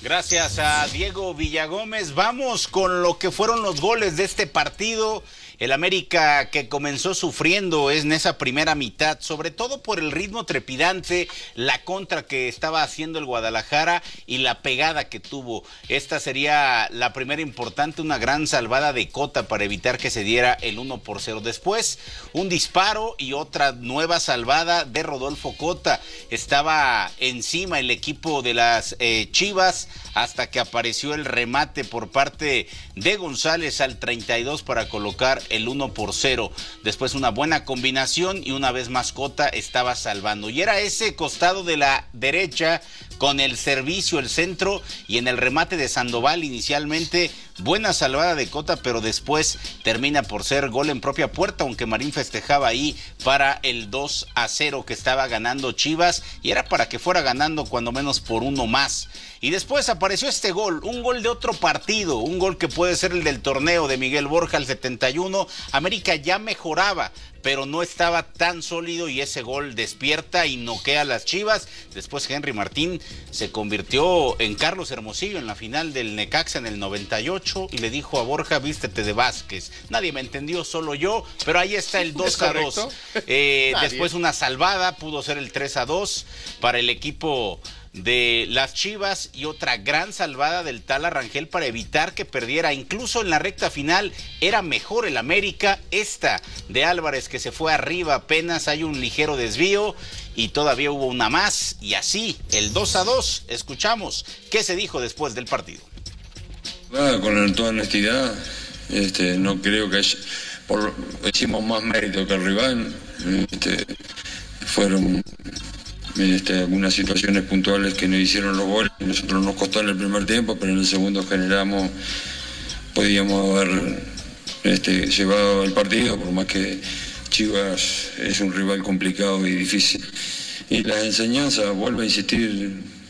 Gracias a Diego Villagómez. Vamos con lo que fueron los goles de este partido. El América que comenzó sufriendo en esa primera mitad, sobre todo por el ritmo trepidante, la contra que estaba haciendo el Guadalajara y la pegada que tuvo. Esta sería la primera importante, una gran salvada de Cota para evitar que se diera el 1-0. Después, un disparo y otra nueva salvada de Rodolfo Cota. Estaba encima el equipo de las Chivas hasta que apareció el remate por parte de González al 32 para colocar el 1-0. Después una buena combinación y una vez más Cota estaba salvando. Y era ese costado de la derecha con el servicio, el centro y en el remate de Sandoval inicialmente. Buena salvada de Cota, pero después termina por ser gol en propia puerta, aunque Marín festejaba ahí para el 2-0 que estaba ganando Chivas y era para que fuera ganando cuando menos por uno más. Y después apareció este gol, un gol de otro partido, un gol que puede ser el del torneo de Miguel Borja al 71. América ya mejoraba, pero no estaba tan sólido y ese gol despierta y noquea a las Chivas. Después Henry Martín se convirtió en Carlos Hermosillo en la final del Necaxa en el 98 y le dijo a Borja, vístete de Vázquez. Nadie me entendió, solo yo, pero ahí está el 2-2. Después una salvada, pudo ser el 3-2 para el equipo de las Chivas y otra gran salvada del Tala Rangel para evitar que perdiera. Incluso en la recta final era mejor el América. Esta de Álvarez que se fue arriba apenas, hay un ligero desvío y todavía hubo una más y así el 2-2. Escuchamos qué se dijo después del partido. Con toda honestidad, no creo que hicimos más mérito que el rival. Fueron algunas situaciones puntuales que nos hicieron los goles. Nosotros nos costó en el primer tiempo, pero en el segundo generamos, podíamos haber llevado el partido, por más que Chivas es un rival complicado y difícil. Y las enseñanzas, vuelvo a insistir,